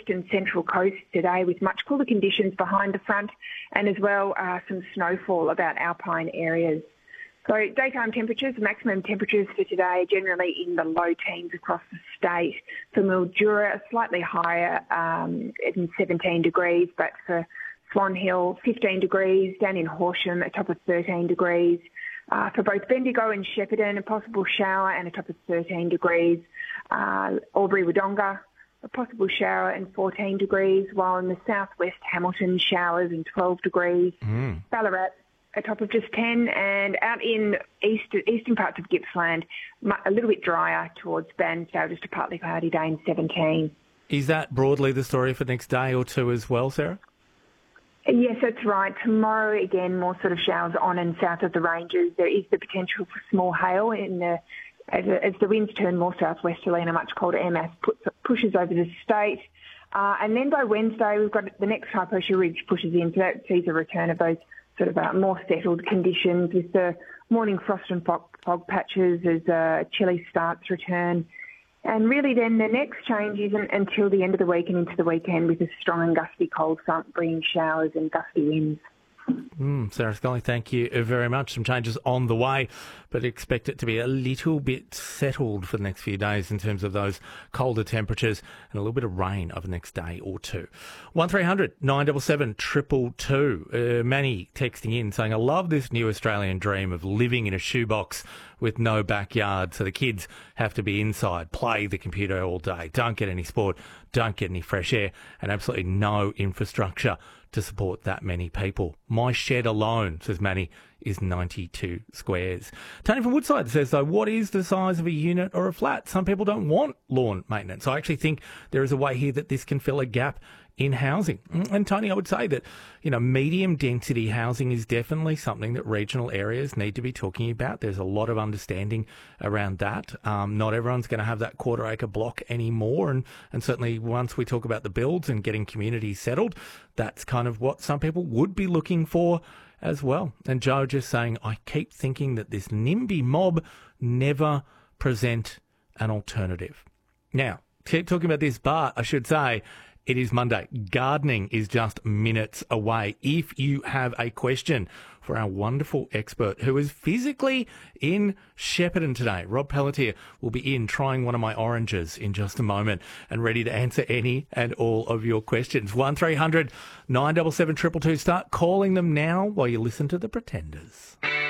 and central coast today with much cooler conditions behind the front and as well some snowfall about alpine areas. So daytime temperatures, maximum temperatures for today generally in the low teens across the state. For Mildura, slightly higher in 17 degrees, but for Swan Hill, 15 degrees, down in Horsham, a top of 13 degrees. For both Bendigo and Shepparton, a possible shower and a top of 13 degrees. Albury-Wodonga, a possible shower and 14 degrees, while in the southwest Hamilton, showers and 12 degrees. Ballarat, a top of just 10, and out in eastern parts of Gippsland, a little bit drier towards Bairnsdale, just a partly cloudy day and 17. Is that broadly the story for the next day or two as well, Sarah? Yes, that's right. Tomorrow, again, more sort of showers on and south of the ranges. There is the potential for small hail as the winds turn more southwesterly and a much colder air mass pushes over the state. And then by Wednesday, we've got the next high pressure ridge pushes in, so that sees a return of those sort of more settled conditions with the morning frost and fog patches as chilly starts return. And really then the next change isn't until the end of the week and into the weekend with a strong and gusty cold front bringing showers and gusty winds. Sarah Scully, thank you very much. Some changes on the way, but expect it to be a little bit settled for the next few days in terms of those colder temperatures and a little bit of rain over the next day or two. 1300 977 222. Manny texting in saying, I love this new Australian dream of living in a shoebox with no backyard, so the kids have to be inside, play the computer all day, don't get any sport, don't get any fresh air, and absolutely no infrastructure to support that many people. My shed alone, says Manny, is 92 squares. Tony from Woodside says, though, what is the size of a unit or a flat? Some people don't want lawn maintenance. I actually think there is a way here that this can fill a gap in housing. And Tony, I would say that, medium density housing is definitely something that regional areas need to be talking about. There's a lot of understanding around that. Not everyone's going to have that quarter acre block anymore. And certainly once we talk about the builds and getting communities settled, that's kind of what some people would be looking for as well. And Joe just saying, I keep thinking that this NIMBY mob never present an alternative. Now, keep talking about this, but I should say, it is Monday. Gardening is just minutes away. If you have a question for our wonderful expert who is physically in Shepparton today, Rob Pelletier will be in trying one of my oranges in just a moment and ready to answer any and all of your questions. 1300 977 222. Start calling them now while you listen to The Pretenders.